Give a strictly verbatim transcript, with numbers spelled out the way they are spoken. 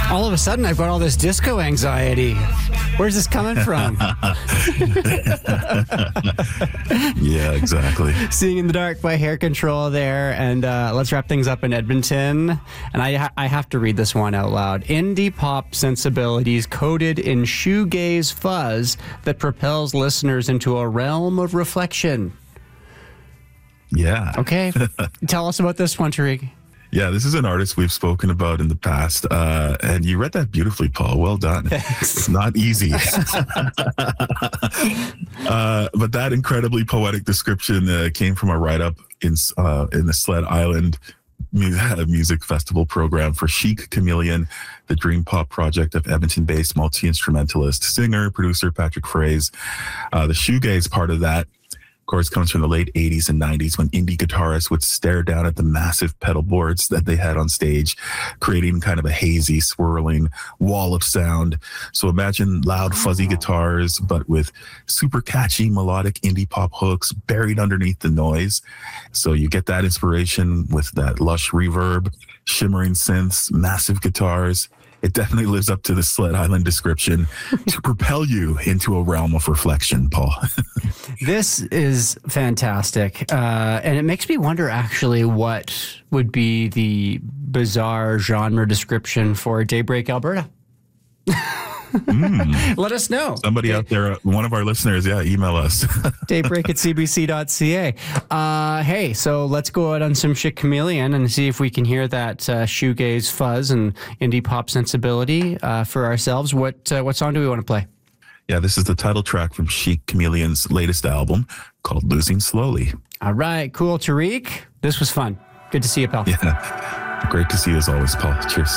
All of a sudden, I've got all this disco anxiety. Where's this coming from? Yeah, exactly. Seeing in the Dark by Hair Control there. And uh, let's wrap things up in Edmonton. And I, ha- I have to read this one out loud. Indie pop sensibilities coated in shoegaze fuzz that propels listeners into a realm of reflection. Yeah. Okay. Tell us about this one, Tariq. Yeah, this is an artist we've spoken about in the past. Uh, and you read that beautifully, Paul. Well done. Thanks. Not easy. uh, but that incredibly poetic description uh, came from a write-up in, uh, in the Sled Island Music Festival program for Chic Chameleon, the dream pop project of Edmonton-based multi-instrumentalist, singer, producer Patrick Fraz. Uh, the shoegaze part of that, of course, comes from the late eighties and nineties when indie guitarists would stare down at the massive pedal boards that they had on stage, creating kind of a hazy, swirling wall of sound. So imagine loud, fuzzy guitars, but with super catchy, melodic indie pop hooks buried underneath the noise. So you get that inspiration with that lush reverb, shimmering synths, massive guitars. It definitely lives up to the Sled Island description to propel you into a realm of reflection, Paul. This is fantastic. Uh, and it makes me wonder, actually, what would be the bizarre genre description for Daybreak, Alberta? Mm. Let us know. Somebody out there, one of our listeners, yeah, email us. Daybreak at c b c dot c a. Uh, hey, so let's go out on some Chic Chameleon and see if we can hear that uh, shoegaze fuzz and indie pop sensibility uh, for ourselves. What uh, what song do we want to play? Yeah, this is the title track from Chic Chameleon's latest album called Losing Slowly. All right, cool. Tariq, this was fun. Good to see you, pal. Yeah, great to see you as always, Paul. Cheers.